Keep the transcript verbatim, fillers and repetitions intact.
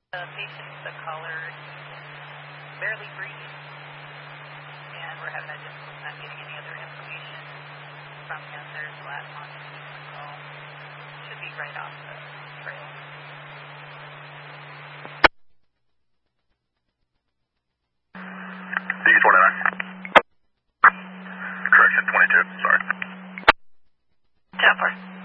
The patient, the caller, barely breathes, and we're having a difficult time getting any other information from him. There's last on the call. Should be right off the trail. D twenty-nine. Correction, twenty-two, sorry. ten four.